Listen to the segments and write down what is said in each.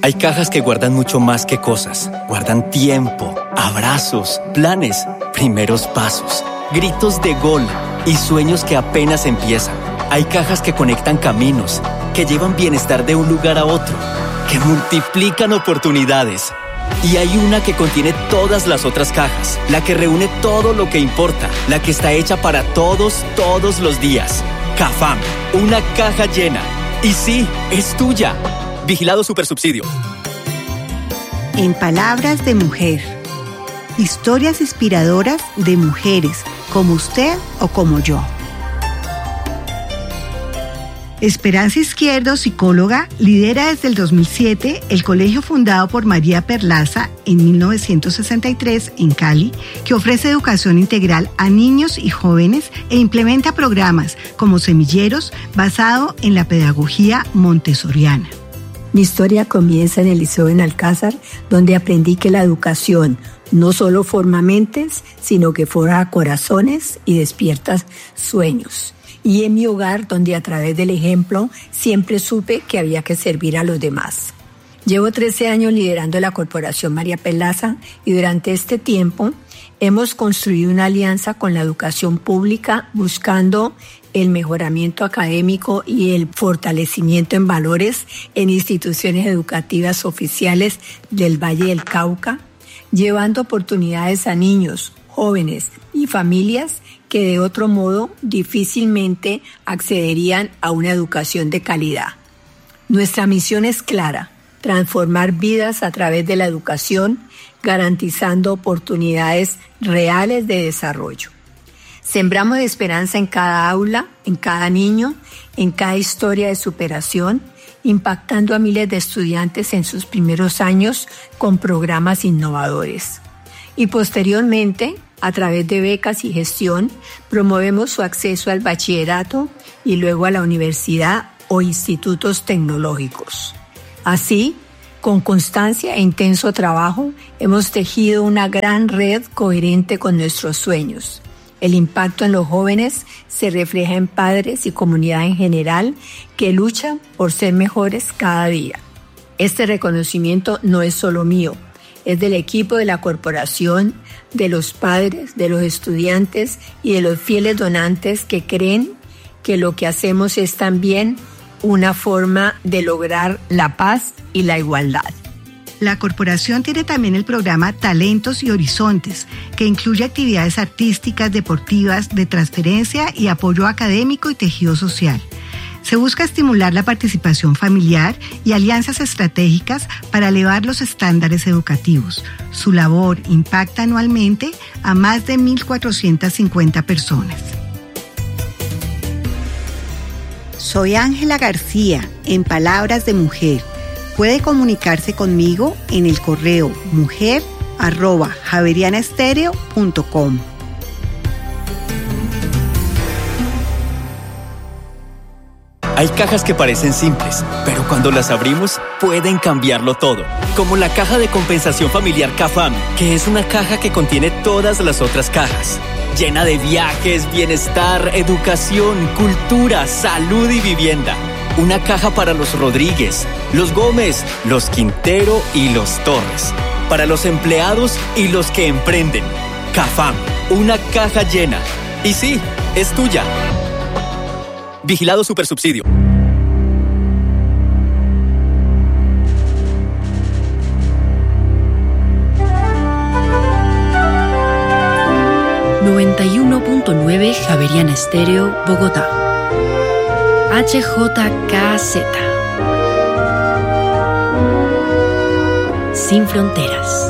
Hay cajas que guardan mucho más que cosas. Guardan tiempo, abrazos, planes, primeros pasos, gritos de gol y sueños que apenas empiezan. Hay cajas que conectan caminos, que llevan bienestar de un lugar a otro, que multiplican oportunidades. Y hay una que contiene todas las otras cajas, la que reúne todo lo que importa, la que está hecha para todos, todos los días. Cafam, una caja llena. Y sí, es tuya. Vigilado Supersubsidio. En palabras de mujer. Historias inspiradoras de mujeres, como usted o como yo. Esperanza Izquierdo, psicóloga, lidera desde el 2007 el colegio fundado por María Perlaza en 1963 en Cali, que ofrece educación integral a niños y jóvenes e implementa programas como semilleros basado en la pedagogía montessoriana. Mi historia comienza en el Liceo Benalcázar, donde aprendí que la educación no solo forma mentes, sino que forja corazones y despierta sueños. Y en mi hogar, donde a través del ejemplo siempre supe que había que servir a los demás. Llevo 13 años liderando la Corporación María Perlaza y durante este tiempo hemos construido una alianza con la educación pública buscando el mejoramiento académico y el fortalecimiento en valores en instituciones educativas oficiales del Valle del Cauca, llevando oportunidades a niños, jóvenes y familias que de otro modo difícilmente accederían a una educación de calidad. Nuestra misión es clara: transformar vidas a través de la educación, garantizando oportunidades reales de desarrollo. Sembramos esperanza en cada aula, en cada niño, en cada historia de superación, impactando a miles de estudiantes en sus primeros años con programas innovadores. Y posteriormente, a través de becas y gestión, promovemos su acceso al bachillerato y luego a la universidad o institutos tecnológicos. Así, con constancia e intenso trabajo, hemos tejido una gran red coherente con nuestros sueños. El impacto en los jóvenes se refleja en padres y comunidad en general que luchan por ser mejores cada día. Este reconocimiento no es solo mío, es del equipo de la corporación, de los padres, de los estudiantes y de los fieles donantes que creen que lo que hacemos es también una forma de lograr la paz y la igualdad. La corporación tiene también el programa Talentos y Horizontes, que incluye actividades artísticas, deportivas, de transferencia y apoyo académico y tejido social. Se busca estimular la participación familiar y alianzas estratégicas para elevar los estándares educativos. Su labor impacta anualmente a más de 1.450 personas. Soy Ángela García, en Palabras de Mujer. Puede comunicarse conmigo en el correo mujer@javerianaestereo.com. Hay cajas que parecen simples, pero cuando las abrimos pueden cambiarlo todo. Como la caja de compensación familiar Cafam, que es una caja que contiene todas las otras cajas. Llena de viajes, bienestar, educación, cultura, salud y vivienda. Una caja para los Rodríguez, los Gómez, los Quintero y los Torres. Para los empleados y los que emprenden. Cafam, una caja llena. Y sí, es tuya. Vigilado Supersubsidio. ...91.9 Javeriana Estéreo, Bogotá. HJKZ. Sin fronteras.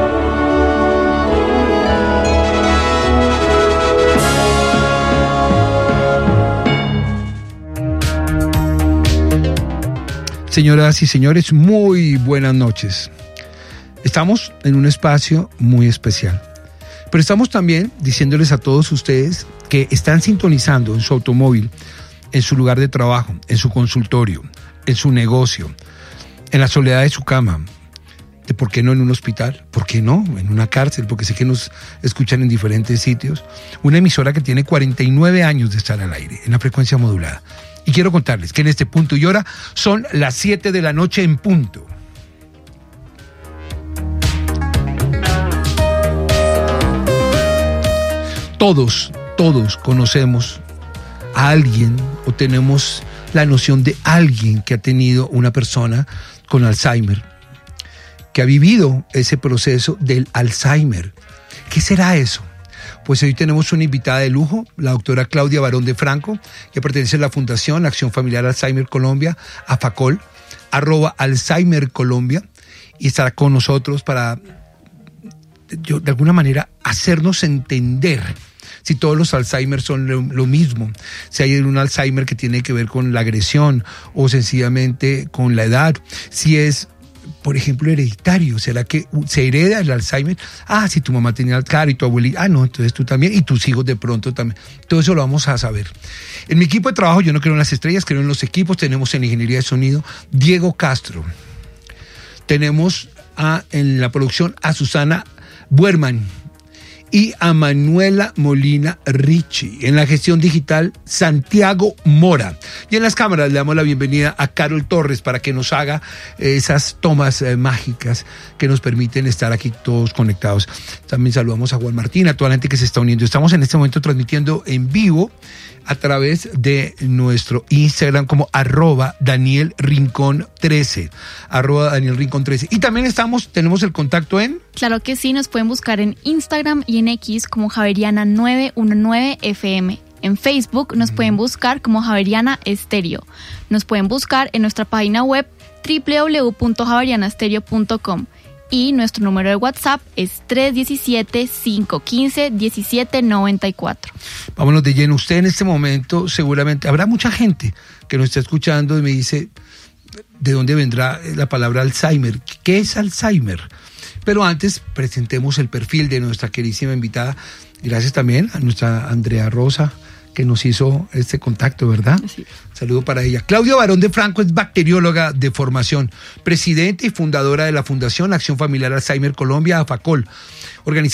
Señoras y señores, muy buenas noches. Estamos en un espacio muy especial. Pero estamos también diciéndoles a todos ustedes que están sintonizando en su automóvil, en su lugar de trabajo, en su consultorio, en su negocio, en la soledad de su cama. ¿De por qué no en un hospital? ¿Por qué no en una cárcel? Porque sé que nos escuchan en diferentes sitios. Una emisora que tiene 49 años de estar al aire, en la frecuencia modulada. Y quiero contarles que en este punto y hora son las 7 de la noche en punto. todos conocemos a alguien o tenemos la noción de alguien que ha tenido una persona con Alzheimer, que ha vivido ese proceso del Alzheimer. ¿Qué será eso? Pues hoy tenemos una invitada de lujo, la doctora Claudia Barón de Franco, que pertenece a la Fundación Acción Familiar Alzheimer Colombia, AFACOL, @Alzheimer Colombia, y estará con nosotros para, de alguna manera, hacernos entender si todos los Alzheimer son lo mismo, si hay un Alzheimer que tiene que ver con la agresión o sencillamente con la edad, si es, por ejemplo, hereditario. ¿Será que se hereda el Alzheimer? Si tu mamá tenía Alzheimer y tu abuelita, no, entonces tú también, y tus hijos de pronto también. Todo eso lo vamos a saber. En mi equipo de trabajo, yo no creo en las estrellas, creo en los equipos. Tenemos en Ingeniería de Sonido Diego Castro. Tenemos en la producción a Susana Buerman y a Manuela Molina Ricci. En la gestión digital, Santiago Mora. Y en las cámaras le damos la bienvenida a Carol Torres para que nos haga esas tomas mágicas que nos permiten estar aquí todos conectados. También saludamos a Juan Martín, a toda la gente que se está uniendo. Estamos en este momento transmitiendo en vivo a través de nuestro Instagram como @DanielRincón13, @DanielRincón13. Y también tenemos el contacto en... Claro que sí, nos pueden buscar en Instagram y en X como Javeriana919FM. En Facebook nos pueden buscar como Javeriana Estéreo. Nos pueden buscar en nuestra página web www.javerianastereo.com. Y nuestro número de WhatsApp es 317-515-1794. Vámonos de lleno. Usted en este momento seguramente, habrá mucha gente que nos está escuchando y me dice, ¿de dónde vendrá la palabra Alzheimer? ¿Qué es Alzheimer? Pero antes presentemos el perfil de nuestra queridísima invitada. Gracias también a nuestra Andrea Rosa, que nos hizo este contacto, ¿verdad? Sí. Saludo para ella. Claudia Barón de Franco es bacterióloga de formación, presidenta y fundadora de la Fundación Acción Familiar Alzheimer Colombia, AFACOL, organización